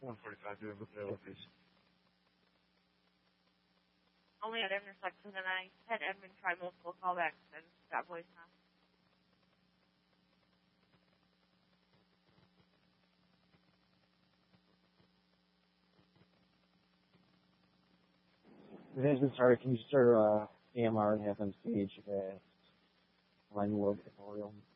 145 to the location. Only at intersection, and I had Edmund try multiple callbacks and got voicemail. If it hasn't started, can you start AMR and have them stage the Line World tutorial?